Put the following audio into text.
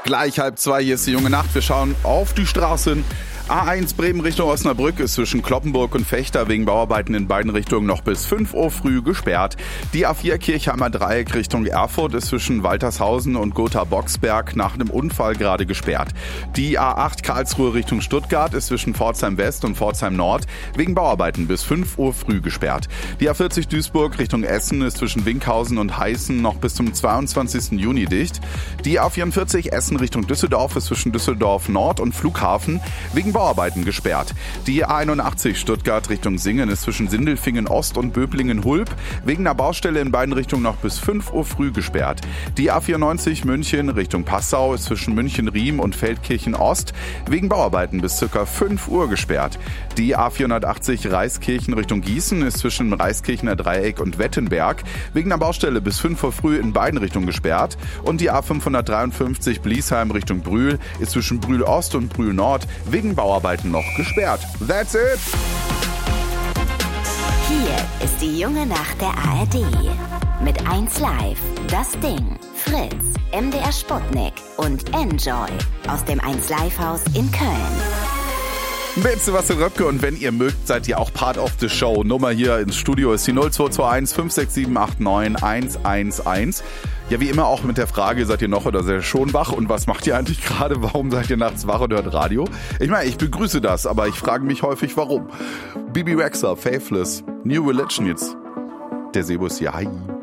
Gleich 1:30, hier ist die junge Nacht. Wir schauen auf die Straßen. A1 Bremen Richtung Osnabrück ist zwischen Cloppenburg und Vechta wegen Bauarbeiten in beiden Richtungen noch bis 5 Uhr früh gesperrt. Die A4 Kirchheimer Dreieck Richtung Erfurt ist zwischen Waltershausen und Gotha-Boxberg nach einem Unfall gerade gesperrt. Die A8 Karlsruhe Richtung Stuttgart ist zwischen Pforzheim West und Pforzheim Nord wegen Bauarbeiten bis 5 Uhr früh gesperrt. Die A40 Duisburg Richtung Essen ist zwischen Winkhausen und Heißen noch bis zum 22. Juni dicht. Die A44 Essen Richtung Düsseldorf ist zwischen Düsseldorf Nord und Flughafen wegen Bauarbeiten gesperrt. Die A81 Stuttgart Richtung Singen ist zwischen Sindelfingen Ost und Böblingen-Hulb wegen einer Baustelle in beiden Richtungen noch bis 5 Uhr früh gesperrt. Die A94 München Richtung Passau ist zwischen München-Riem und Feldkirchen Ost wegen Bauarbeiten bis ca. 5 Uhr gesperrt. Die A480 Reiskirchen Richtung Gießen ist zwischen Reiskirchener Dreieck und Wettenberg wegen einer Baustelle bis 5 Uhr früh in beiden Richtungen gesperrt. Und die A553 Bliesheim Richtung Brühl ist zwischen Brühl Ost und Brühl Nord wegen Bauarbeiten noch gesperrt. That's it! Hier ist die junge Nacht der ARD. Mit 1Live, Das Ding, Fritz, MDR Sputnik und Enjoy aus dem 1Live-Haus in Köln. Mit Sebastian Röpke und wenn ihr mögt, seid ihr auch Part of the Show. Nummer hier ins Studio ist die 0221 567 89 111. Ja, wie immer auch mit der Frage, seid ihr noch oder seid ihr schon wach? Und was macht ihr eigentlich gerade? Warum seid ihr nachts wach und hört Radio? Ich meine, ich begrüße das, aber ich frage mich häufig, warum. Bibi Rexha, Faithless, New Religion jetzt. Der Sebo ist hier. Hi.